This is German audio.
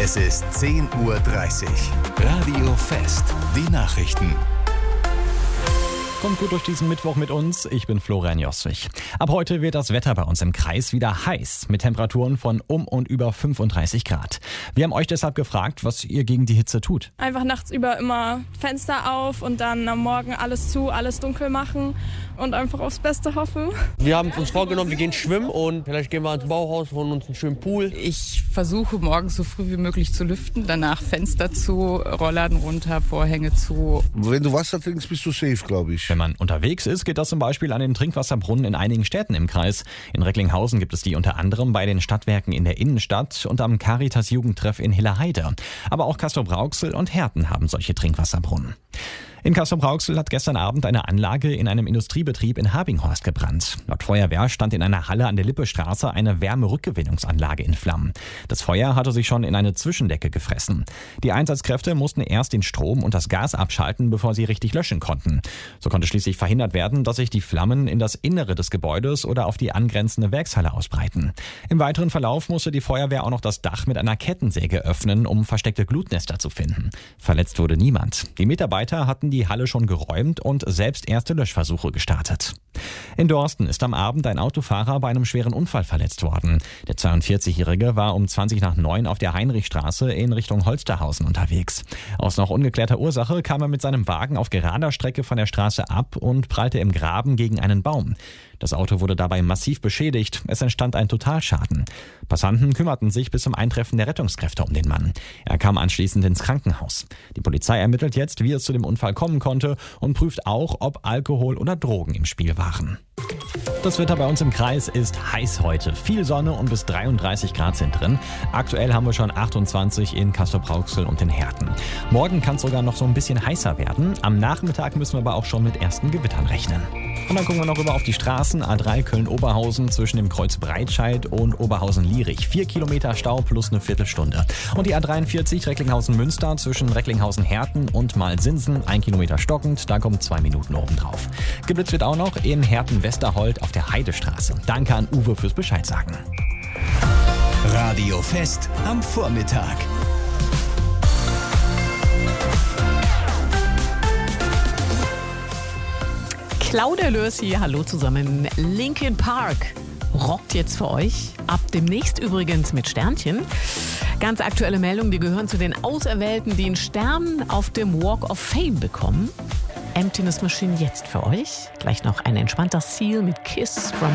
Es ist 10:30 Uhr. Radio Fest. Die Nachrichten. Kommt gut durch diesen Mittwoch mit uns. Ich bin Florian Joswig. Ab heute wird das Wetter bei uns im Kreis wieder heiß mit Temperaturen von um und über 35 Grad. Wir haben euch deshalb gefragt, was ihr gegen die Hitze tut. Einfach nachts über immer Fenster auf und dann am Morgen alles zu, alles dunkel machen und einfach aufs Beste hoffen. Wir haben uns vorgenommen, wir gehen schwimmen und vielleicht gehen wir ins Bauhaus, holen uns einen schönen Pool. Ich versuche morgens so früh wie möglich zu lüften, danach Fenster zu, Rollladen runter, Vorhänge zu. Wenn du Wasser trinkst, bist du safe, glaube ich. Wenn man unterwegs ist, geht das zum Beispiel an den Trinkwasserbrunnen in einigen Städten im Kreis. In Recklinghausen gibt es die unter anderem bei den Stadtwerken in der Innenstadt und am Caritas-Jugendtreff in Hilleheide. Aber auch Castrop-Rauxel und Herten haben solche Trinkwasserbrunnen. In Castrop-Rauxel hat gestern Abend eine Anlage in einem Industriebetrieb in Habinghorst gebrannt. Laut Feuerwehr stand in einer Halle an der Lippestraße eine Wärmerückgewinnungsanlage in Flammen. Das Feuer hatte sich schon in eine Zwischendecke gefressen. Die Einsatzkräfte mussten erst den Strom und das Gas abschalten, bevor sie richtig löschen konnten. So konnte schließlich verhindert werden, dass sich die Flammen in das Innere des Gebäudes oder auf die angrenzende Werkshalle ausbreiten. Im weiteren Verlauf musste die Feuerwehr auch noch das Dach mit einer Kettensäge öffnen, um versteckte Glutnester zu finden. Verletzt wurde niemand. Die Mitarbeiter hatten die Halle schon geräumt und selbst erste Löschversuche gestartet. In Dorsten ist am Abend ein Autofahrer bei einem schweren Unfall verletzt worden. Der 42-Jährige war um 8:20 auf der Heinrichstraße in Richtung Holsterhausen unterwegs. Aus noch ungeklärter Ursache kam er mit seinem Wagen auf gerader Strecke von der Straße ab und prallte im Graben gegen einen Baum. Das Auto wurde dabei massiv beschädigt. Es entstand ein Totalschaden. Passanten kümmerten sich bis zum Eintreffen der Rettungskräfte um den Mann. Er kam anschließend ins Krankenhaus. Die Polizei ermittelt jetzt, wie es zu dem Unfall kommen konnte und prüft auch, ob Alkohol oder Drogen im Spiel waren. Das Wetter bei uns im Kreis ist heiß heute. Viel Sonne und bis 33 Grad sind drin. Aktuell haben wir schon 28 in Castrop-Rauxel und in Herten. Morgen kann es sogar noch so ein bisschen heißer werden. Am Nachmittag müssen wir aber auch schon mit ersten Gewittern rechnen. Und dann gucken wir noch rüber auf die Straßen. A3 Köln-Oberhausen zwischen dem Kreuz Breitscheid und Oberhausen-Lierich. 4 Kilometer Stau plus eine Viertelstunde. Und die A43 Recklinghausen-Münster zwischen Recklinghausen-Herten und Malsinsen. 1 Kilometer stockend, da kommen 2 Minuten obendrauf. Geblitzt wird auch noch in Herten-Westerhold auf der Heidestraße. Danke an Uwe fürs Bescheid sagen. Radio Fest am Vormittag. Claudia Lörs hier, hallo zusammen. Linkin Park rockt jetzt für euch. Ab demnächst übrigens mit Sternchen. Ganz aktuelle Meldung, die gehören zu den Auserwählten, die einen Stern auf dem Walk of Fame bekommen. Emptiness Machine jetzt für euch. Gleich noch ein entspannter Seal mit Kiss from